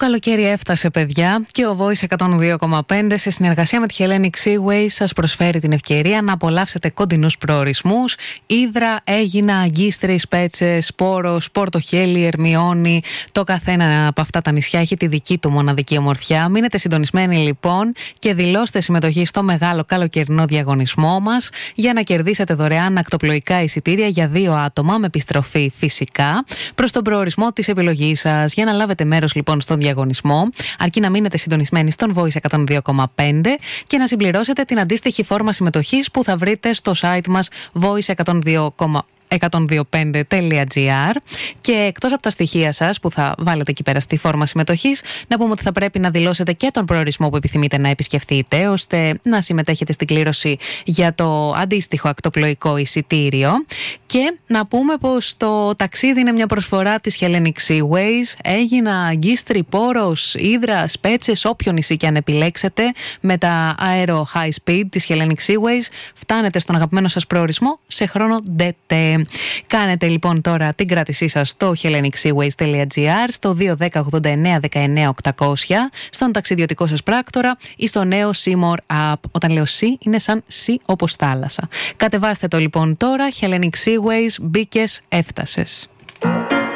καλοκαίρι έφτασε, παιδιά, και ο Voice 102,5 σε συνεργασία με τη Hellenic Seaways σας προσφέρει την ευκαιρία να απολαύσετε κοντινούς προορισμούς. Ύδρα, Αίγινα, Αγκίστρες, Πέτσες, Σπόρος, Πορτοχέλι, Ερμιόνι. Το καθένα από αυτά τα νησιά έχει τη δική του μοναδική ομορφιά. Μείνετε συντονισμένοι λοιπόν και δηλώστε συμμετοχή στο μεγάλο καλοκαιρινό διαγωνισμό μας για να κερδίσετε δωρεάν ακτοπλοϊκά εισιτήρια για 2 άτομα με επιστροφή φυσικά προς τον προορισμό της επιλογής σας. Για να λάβετε μέρος λοιπόν στον διαγωνισμό, αρκεί να μείνετε συντονισμένοι στον Voice 102,5 και να συμπληρώσετε την αντίστοιχη φόρμα συμμετοχής που θα βρείτε στο site μας voice102.5.gr. Και εκτός από τα στοιχεία σας που θα βάλετε εκεί πέρα στη φόρμα συμμετοχής, να πούμε ότι θα πρέπει να δηλώσετε και τον προορισμό που επιθυμείτε να επισκεφτείτε, ώστε να συμμετέχετε στην κλήρωση για το αντίστοιχο ακτοπλοϊκό εισιτήριο. Και να πούμε πως το ταξίδι είναι μια προσφορά της Hellenic Seaways. Αίγινα, Αγκίστρη, Πόρος, Ύδρας, Πέτσες, όποιο νησί και αν επιλέξετε, με τα Aero High Speed της Hellenic Seaways φτάνετε στον αγαπημένο σας προορισμό σε χρόνο ντετέ. Κάνετε λοιπόν τώρα την κράτησή σας στο hellenicseaways.gr, στο 210 89 19 800, στον ταξιδιωτικό σας πράκτορα ή στο νέο Seamore App. Όταν λέω Sea, είναι σαν Sea όπως θάλασσα. Κατεβάστε το λοιπόν τώρα. Hellenic Seaways, μπήκες, έφτασες.